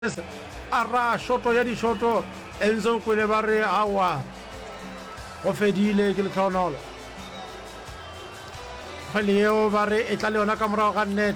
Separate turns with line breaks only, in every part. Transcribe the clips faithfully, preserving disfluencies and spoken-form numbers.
a ra shoto ya dishoto Enzo kwele ba re awa go fedile ke letlhonolo kgwele eo ba re e tla le yona ka morago ga net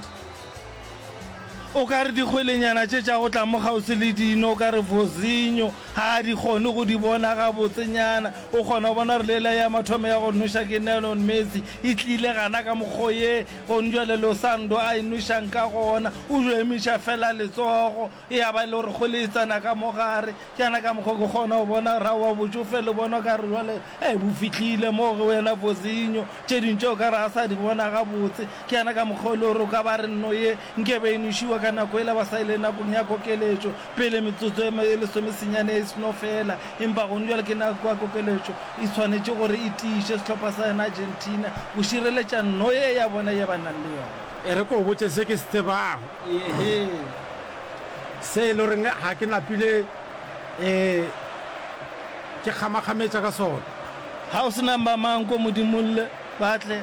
o ka re dikgwelenyana tše tša go tla mo gausi le dino o ka re Vozinho ha di kgone go di bona ga botsenyana o kgona go bona re lela ya mathomo ya go noša ke Lionel Messi e tlile gana ka mokgoye go njwale Losando a inošang ka gona o jo emiša fela letsogo e ya ba le gore go le tsana ka mogare ke ana ka mokgo go kgona go bona ra wa botsofe le bona ka re jwale e bo fitlhile mo go wena Vozinho tše dintše o ka re a sa di bona ga botse ke ana ka mokgo le gore ka ba re nno ye nke be inošiwa ka nako ele ba sa ile nakong ya kokeletšo pele metsotso e lesomesenyane e seno fela empa go njwale ke nako ya kokeletšo e tshwanetše gore e tiiše sehlopha sa yona Argentina go šireletša nno ye ya bona ye ba nang le yona
e re ko botse se ke se tsebago
ehe
se e le goreng ga ke napile um ke kgamakgametša ka sona
ga o se namba mang ko modimong le batle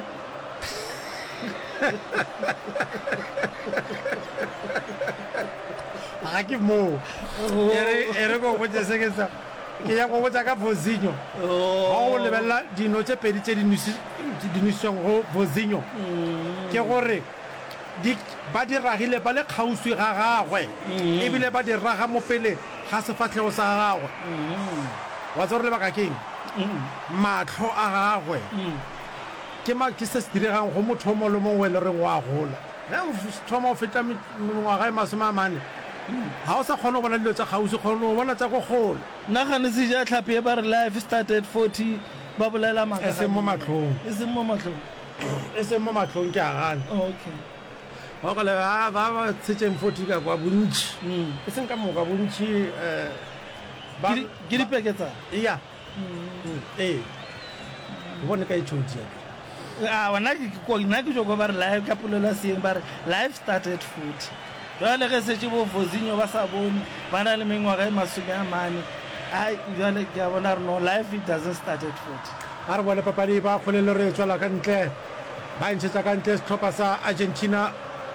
ga ke moo e re ko botse se ke sa ke ya go botsa ka Vozinho ga o lebelela dino tse pedi tse di nosišang go Vozinho ke gore ba di ragile ba le kgauswi ga gagwe ebile ba di raga mo pele ga sefatlhego sa gagwe wa tse gore lebaka keng matlho a gagwe ke se se diregang go motho o mo le mongwe le reng wa gola thoma o feta mengwaga e masome a mane ga o sa kgone go bona dilo tsa gausi kgone go bona tsa go gola
nagane se ja tlhapi e ba re life started forty ba bolela maaka
e seng mo matlhong
e seng mo matlhong
e seng mo matlhong ke a gane
okay
ba go le ba ba tshetseng forty ka kwa bontši e seng ka moka bontši um
ke dipeketsa
ya ee o bone ka e tšhotšea
a wena ke jo ko ba re life ka polelo seeng ba re life started forty jwale ge setse bo Vozinho ba sa bone ba na le mengwaga e masome a mane ai jwale ke a bona re no life it doesn't start at forty
a re bone papadi ba kgolele re tswela ka ntle ba ntshetsa ka ntle setlhopha sa Argentina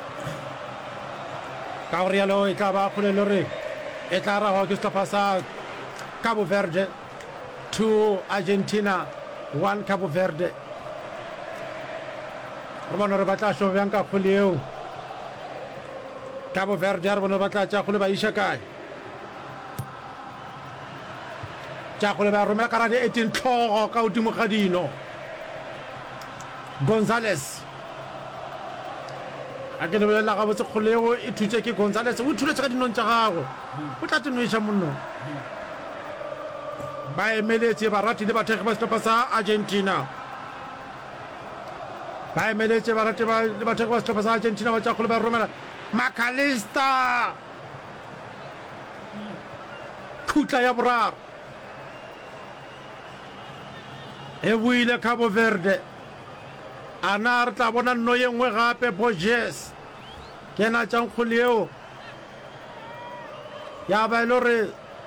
ka gore yalo e tla ba kgolele re e tla rago ke setlhopha sa Cabo Verde two Argentina one Cabo Verde re bona re ba tla šo bjang ka kgole eo Cabo Verde a re bona ba tla tša kgole ba iša kae tša kgole ba romela karadi eighteen tlhogo ka godimo ga dino Gonzalez a ke lebelela gabotse kgole eo e thutse ke Gonzalez o thuletše ka dinong tša gago o tla tenoiša monno ba emeletse barati le bathegi ba setlhopha sa Argentina ba emeletse barati le bathegi ba setlhopha sa Argentina ba tša kgole ba romela McAllister khutla ya boraro e buile Cabo Verde a na re tla bona nno ye nngwe gape Borges ke na tšang kgole eo ya ba e le gore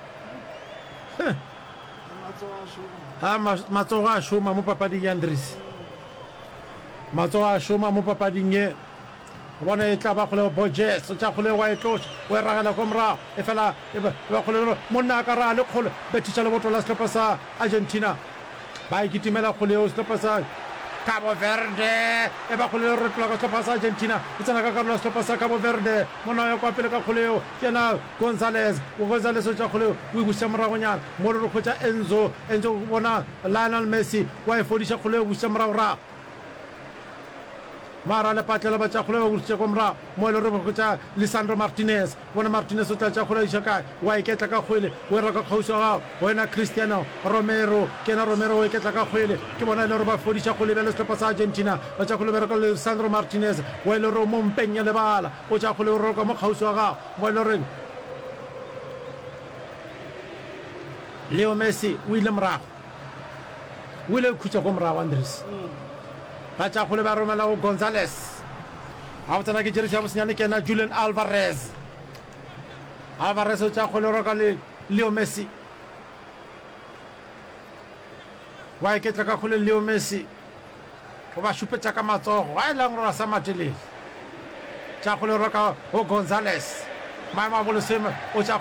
ha matsogo a šoma mo papading ya Andries matsogo a šoma mo papading ye bona e tla ba kgole Borges o tša kgole wa e tloša o e ragela ko morago e fela e ba kgole monna a ka ra le kgole bethiša leboto la setlhopha sa Argentina ba ikitimela kgole eo setlhopha sa Cabo Verde e ba kgole re tlola ka setlhopha sa Argentina e tsena ka karolo ya setlhopha sa Cabo Verde mona ya kwa pele ka kgole eo ke na Gonzalez o Gonzalez o tša kgole o e buša moragonyana mo re re kgwetša Enzo Enzo bona Lionel Messi wa e fodiša kgole o buša moragorago mara le patlela ba tša kgole ba bušitše ko morago mo e le re kgwetša Lisandro Martinez bona Martinez o tla tša kgole iša kae wa iketla ka kgwele o e raka kgausi wa gago wena Cristiano Romero kena Romero o iketla ka kgwele ke bona e le gore ba fodiša go lebele setlhopha sa Argentina ba tša kgole bereka Lisandro Martinez o e le gore mo mpeng ya lebala o tša kgole o roka mo kgausi wa gago mo e le goreng Leo Messi o ile morago o ile khutša ko morago Andries ba tša kgole ba romela go Gonzalez ga o tsena ke jeresi ya bosenyane ke ena Julian Alvarez Alvarez o tša kgole o roka le Leo Messi wa iketla ka kgole Leo Messi go ba šupetša ka matsogo ga e leng gore a sa matelele tša kgole o roka go Gonzalez maemo a boleseme o tša